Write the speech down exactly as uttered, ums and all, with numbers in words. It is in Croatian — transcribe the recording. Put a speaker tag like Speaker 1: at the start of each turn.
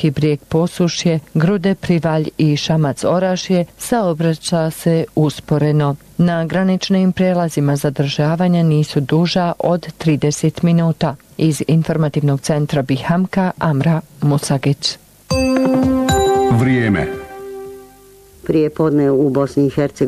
Speaker 1: Savski brijeg Posušje, Grude Privalj i Šamac Orašje saobraća se usporeno. Na graničnim prijelazima zadržavanja nisu duža od trideset minuta. Iz informativnog centra Bihamka, Amra Musagić.
Speaker 2: Vrijeme.
Speaker 3: Prije podne u Bosni i Hercegovini